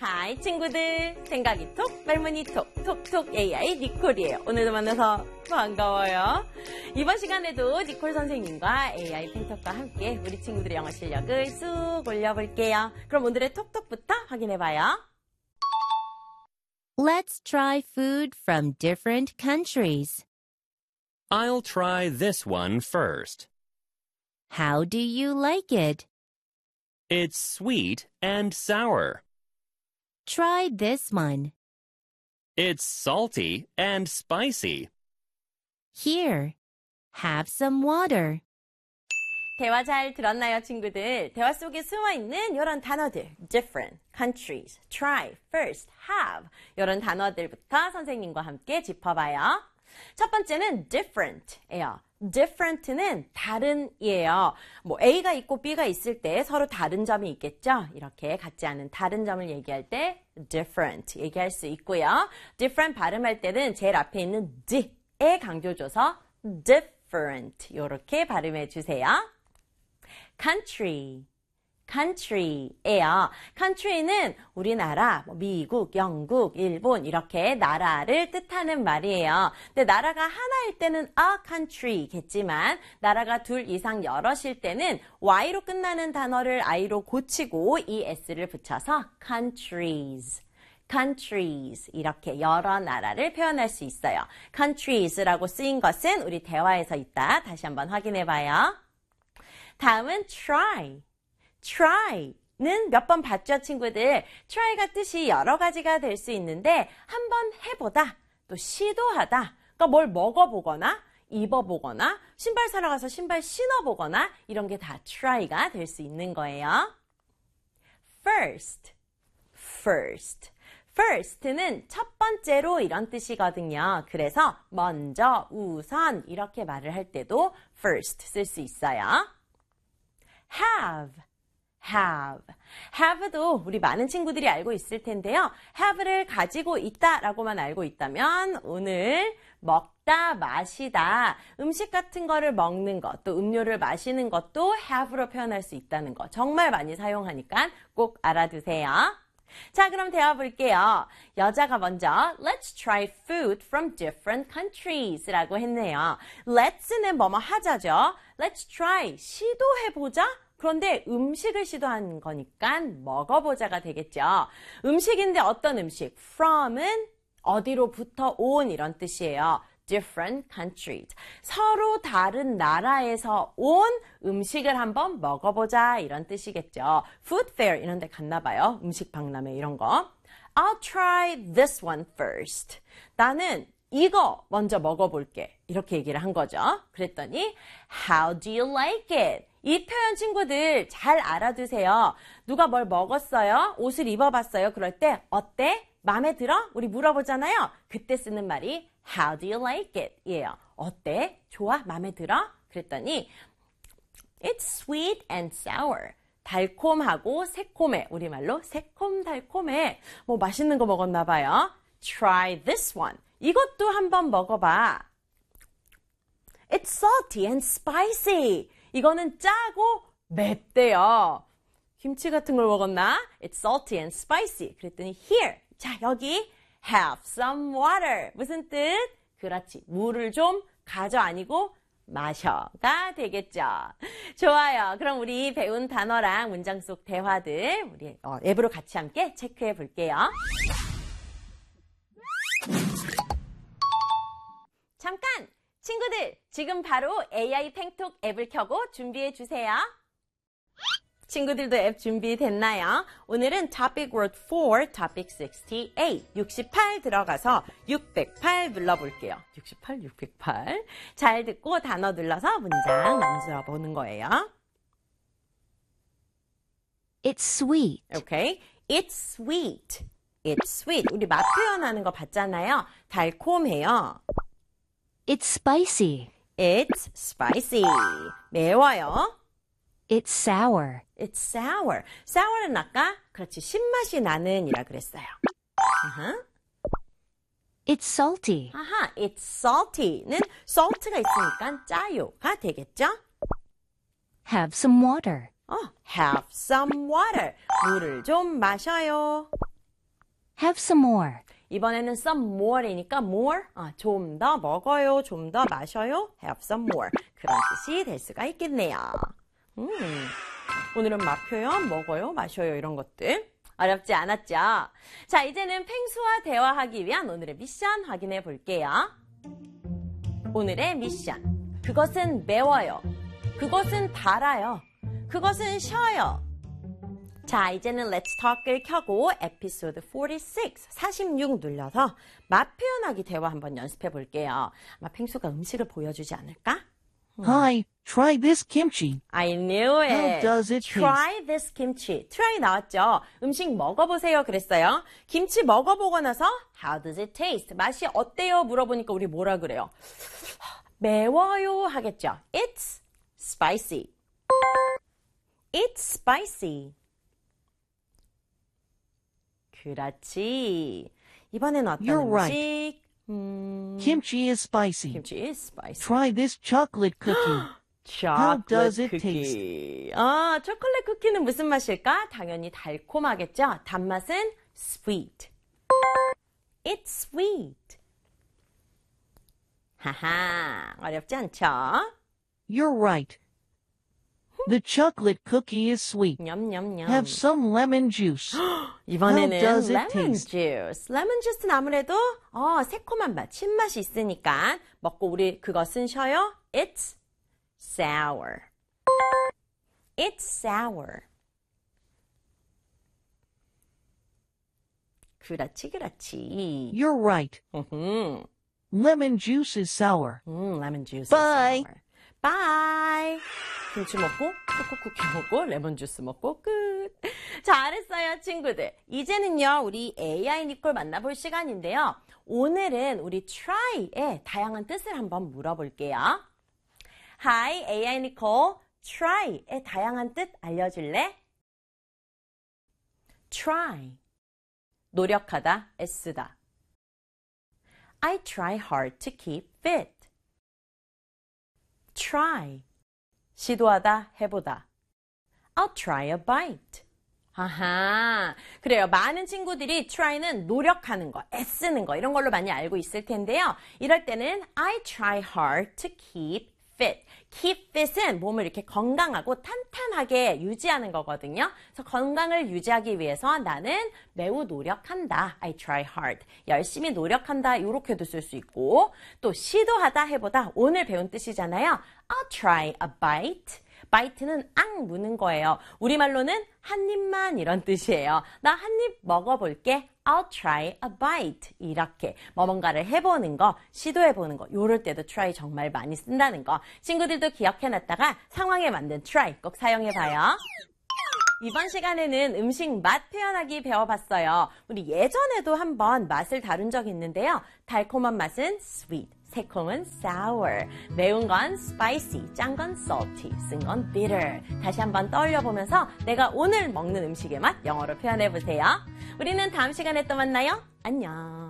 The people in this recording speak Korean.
하이 친구들, 생각이 톡, 말문이 톡, 톡톡 AI 니콜이에요. 오늘도 만나서 반가워요. 이번 시간에도 니콜 선생님과 AI 펜톡과 함께 우리 친구들의 영어 실력을 쑥 올려볼게요. 그럼 오늘의 톡톡부터 확인해봐요. Let's try food from different countries. I'll try this one first. How do you like it? It's sweet and sour. Try this one. It's salty and spicy. Here, have some water. 대화 잘 들었나요, 친구들? 대화 속에 숨어있는 이런 단어들, different, countries, try, first, have 이런 단어들부터 선생님과 함께 짚어봐요. 첫 번째는 different예요. different는 다른이에요. 뭐 A가 있고 B가 있을 때 서로 다른 점이 있겠죠? 이렇게 같지 않은 다른 점을 얘기할 때 different 얘기할 수 있고요. different 발음할 때는 제일 앞에 있는 D에 강조 줘서 different 이렇게 발음해 주세요. country, country예요. country는 우리나라, 미국, 영국, 일본 이렇게 나라를 뜻하는 말이에요. 근데 나라가 하나일 때는 a country겠지만 나라가 둘 이상 여럿일 때는 y로 끝나는 단어를 i로 고치고 es를 붙여서 countries. countries 이렇게 여러 나라를 표현할 수 있어요. countries라고 쓰인 것은 우리 대화에서 있다. 다시 한번 확인해 봐요. 다음은 try. try는 몇 번 봤죠, 친구들? try가 뜻이 여러 가지가 될 수 있는데 한번 해보다, 또 시도하다, 그러니까 뭘 먹어보거나 입어보거나 신발 사러 가서 신발 신어보거나 이런 게 다 try가 될 수 있는 거예요. first, first. first는 첫 번째로 이런 뜻이거든요. 그래서 먼저, 우선 이렇게 말을 할 때도 first 쓸 수 있어요. have, have. have도 우리 많은 친구들이 알고 있을 텐데요. have를 가지고 있다라고만 알고 있다면 오늘 먹다, 마시다, 음식 같은 거를 먹는 것, 또 음료를 마시는 것도 have로 표현할 수 있다는 거 정말 많이 사용하니까 꼭 알아두세요. 자, 그럼 대화 볼게요. 여자가 먼저 Let's try food from different countries 라고 했네요. Let's는 뭐뭐 하자죠. Let's try, 시도해보자. 그런데 음식을 시도한 거니까 먹어보자가 되겠죠. 음식인데 어떤 음식? from은 어디로부터 온 이런 뜻이에요. different countries. 서로 다른 나라에서 온 음식을 한번 먹어보자 이런 뜻이겠죠. food fair 이런 데 갔나 봐요. 음식 박람회 이런 거. I'll try this one first. 나는 이거 먼저 먹어볼게. 이렇게 얘기를 한 거죠. 그랬더니 How do you like it? 이 표현 친구들 잘 알아두세요. 누가 뭘 먹었어요? 옷을 입어봤어요? 그럴 때 어때? 마음에 들어? 우리 물어보잖아요. 그때 쓰는 말이 How do you like it? 이에요. 어때? 좋아? 마음에 들어? 그랬더니 It's sweet and sour. 달콤하고 새콤해. 우리말로 새콤달콤해. 뭐 맛있는 거 먹었나 봐요. Try this one. 이것도 한번 먹어봐. It's salty and spicy. 이거는 짜고 맵대요. 김치 같은 걸 먹었나? It's salty and spicy. 그랬더니 here. 자, 여기 have some water. 무슨 뜻? 그렇지. 물을 좀 가져 아니고 마셔가 되겠죠. 좋아요. 그럼 우리 배운 단어랑 문장 속 대화들 우리 앱으로 같이 함께 체크해 볼게요. 잠깐! 친구들, 지금 바로 AI 팽톡 앱을 켜고 준비해 주세요. 친구들도 앱 준비됐나요? 오늘은 Topic Word 4, Topic 68, 68 들어가서 608 눌러볼게요. 68, 608. 잘 듣고 단어 눌러서 문장 만들어 보는 거예요. It's sweet. Okay. It's sweet. It's sweet. 우리 맛 표현하는 거 봤잖아요. 달콤해요. It's spicy. It's spicy. 매워요. It's sour. It's sour. sour는 아까 그렇지 신맛이 나는 이라 그랬어요. It's salty. 아하, it's salty는 salt가 있으니까 짜요가 되겠죠? Have some water. have some water. 물을 좀 마셔요. Have some more. 이번에는 some more이니까 more, 좀 더 먹어요, 좀 더 마셔요, have some more. 그런 뜻이 될 수가 있겠네요. 오늘은 맛 표현, 먹어요, 마셔요 이런 것들. 어렵지 않았죠? 자, 이제는 펭수와 대화하기 위한 오늘의 미션 확인해 볼게요. 오늘의 미션. 그것은 매워요. 그것은 달아요. 그것은 셔요. 자, 이제는 Let's Talk을 켜고 에피소드 46 눌러서 맛 표현하기 대화 한번 연습해 볼게요. 아마 펭수가 음식을 보여주지 않을까? Hi, try this kimchi. I knew it. How does it Try this kimchi. Try 나왔죠? 음식 먹어보세요 그랬어요. 김치 먹어보고 나서 How does it taste? 맛이 어때요? 물어보니까 우리 뭐라 그래요? 매워요 하겠죠? It's spicy. It's spicy. 그렇지. 이번엔 어떤 You're 음식? right. Kimchi is spicy. 김치 is spicy. Try this chocolate cookie. How does it 쿠키. 초콜릿 쿠키는 무슨 맛일까? 당연히 달콤하겠죠? 단맛은 sweet. It's sweet. 하하, 어렵지 않죠? You're right. The chocolate cookie is sweet. 냠냠냠. Have some lemon juice. 이번에는 How does it 레몬 taste? 주스. 레몬 주스는 아무래도 새콤한 맛, 신맛이 있으니까 먹고 우리 그것은 쉬어요. It's sour. It's sour. 그렇지. You're right. Lemon juice is sour. 레몬 주스. Bye. sour. Bye. 김치 먹고, 초코쿠키 먹고, 레몬 주스 먹고, 끝. 잘했어요, 친구들. 이제는요, 우리 AI 니콜 만나볼 시간인데요. 오늘은 우리 try의 다양한 뜻을 한번 물어볼게요. Hi, AI 니콜. try의 다양한 뜻 알려줄래? try. 노력하다, 애쓰다. I try hard to keep fit. try. 시도하다, 해보다. I'll try a bite. 아하, 그래요. 많은 친구들이 try는 노력하는 거, 애쓰는 거 이런 걸로 많이 알고 있을 텐데요. 이럴 때는 I try hard to keep fit. keep fit은 몸을 이렇게 건강하고 탄탄하게 유지하는 거거든요. 그래서 건강을 유지하기 위해서 나는 매우 노력한다. I try hard. 열심히 노력한다. 이렇게도 쓸 수 있고 또 시도하다, 해보다. 오늘 배운 뜻이잖아요. I'll try a bite. bite는 앙 무는 거예요. 우리말로는 한 입만 이런 뜻이에요. 나 한 입 먹어볼게. I'll try a bite. 이렇게 뭔가를 해보는 거, 시도해보는 거. 요럴 때도 try 정말 많이 쓴다는 거. 친구들도 기억해놨다가 상황에 맞는 try 꼭 사용해봐요. 이번 시간에는 음식 맛 표현하기 배워봤어요. 우리 예전에도 한번 맛을 다룬 적이 있는데요. 달콤한 맛은 sweet. 새콤은 sour, 매운 건 spicy, 짠 건 salty, 쓴 건 bitter. 다시 한번 떠올려보면서 내가 오늘 먹는 음식의 맛 영어로 표현해보세요. 우리는 다음 시간에 또 만나요. 안녕.